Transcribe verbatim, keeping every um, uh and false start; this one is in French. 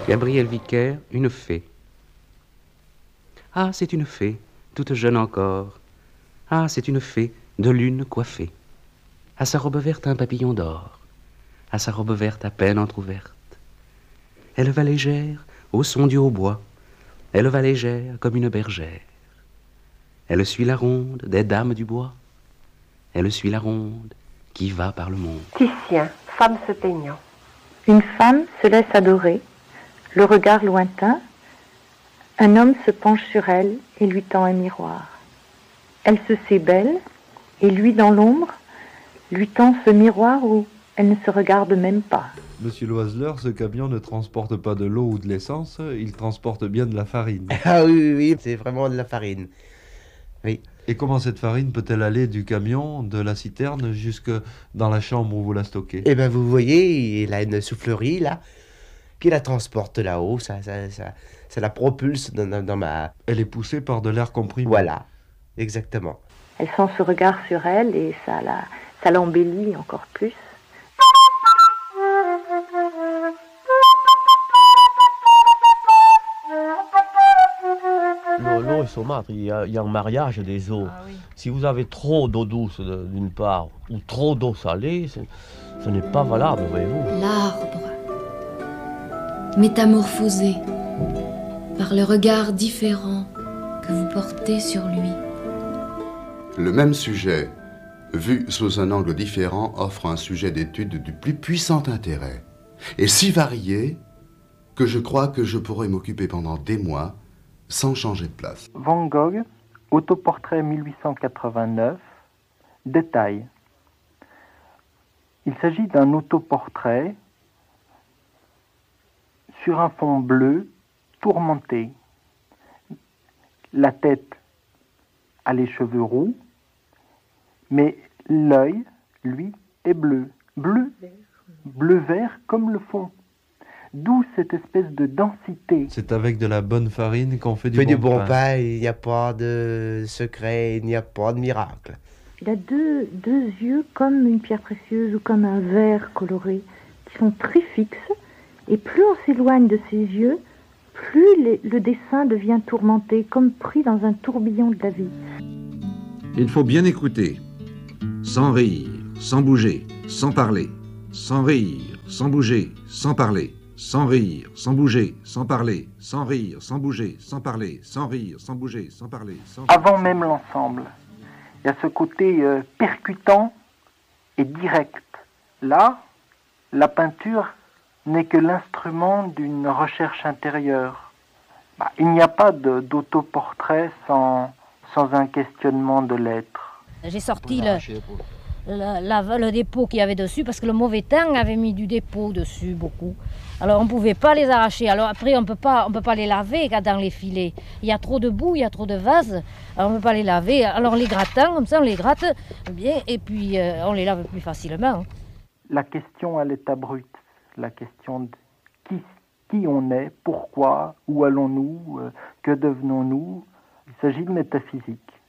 Gabriel Vicaire, une fée. Ah, c'est une fée, toute jeune encore. Ah, c'est une fée, de lune coiffée. À sa robe verte un papillon d'or, à sa robe verte à peine entr'ouverte. Elle va légère au son du hautbois, elle va légère comme une bergère. Elle suit la ronde des dames du bois, elle suit la ronde qui va par le monde. Titien, femme se peignant. Une femme se laisse adorer, le regard lointain. Un homme se penche sur elle et lui tend un miroir. Elle se sait belle, et lui, dans l'ombre, lui tend ce miroir où elle ne se regarde même pas. Monsieur Loiseleur, ce camion ne transporte pas de l'eau ou de l'essence, il transporte bien de la farine. Ah oui, oui, oui, c'est vraiment de la farine. Oui. Et comment cette farine peut-elle aller du camion, de la citerne, jusque dans la chambre où vous la stockez? Eh bien, vous voyez, il a une soufflerie, là, puis il la transporte là-haut, ça, ça, ça, ça la propulse dans, dans, dans ma... Elle est poussée par de l'air comprimé. Voilà, exactement. Elle sent ce regard sur elle et ça la, ça l'embellit encore plus. L'eau est saumâtre, il y, a, il y a un mariage des eaux. Ah, oui. Si vous avez trop d'eau douce d'une part ou trop d'eau salée, ce n'est pas valable, voyez-vous. L'arbre, métamorphosé par le regard différent que vous portez sur lui. Le même sujet, vu sous un angle différent, offre un sujet d'étude du plus puissant intérêt, et si varié que je crois que je pourrais m'occuper pendant des mois sans changer de place. Van Gogh, autoportrait mille huit cent quatre-vingt-neuf, détail. Il s'agit d'un autoportrait sur un fond bleu tourmenté. La tête a les cheveux roux, mais l'œil, lui, est bleu. Bleu, bleu-vert comme le fond. D'où cette espèce de densité. C'est avec de la bonne farine qu'on fait du fait bon, du bon pain. pain. Il n'y a pas de secret, il n'y a pas de miracle. Il a deux, deux yeux comme une pierre précieuse ou comme un verre coloré, qui sont très fixes. Et plus on s'éloigne de ses yeux, plus les, le dessin devient tourmenté, comme pris dans un tourbillon de la vie. Il faut bien écouter, sans rire, sans bouger, sans parler, sans rire, sans bouger, sans parler. Sans rire, sans bouger, sans parler, sans rire, sans bouger, sans parler, sans rire, sans bouger, sans parler. Sans Avant même l'ensemble, il y a ce côté euh, percutant et direct. Là, la peinture n'est que l'instrument d'une recherche intérieure. Bah, il n'y a pas de, d'autoportrait sans, sans un questionnement de l'être. J'ai sorti le, le, la, le dépôt qu'il y avait dessus parce que le mauvais temps avait mis du dépôt dessus beaucoup. Alors on ne pouvait pas les arracher. Alors après on peut pas, on peut pas les laver dans les filets. Il y a trop de boue, il y a trop de vase. Alors on ne peut pas les laver. Alors on les gratte comme ça, on les gratte bien et puis euh, on les lave plus facilement. La question à l'état brut, la question de qui, qui on est, pourquoi, où allons-nous, euh, que devenons-nous. Il s'agit de métaphysique.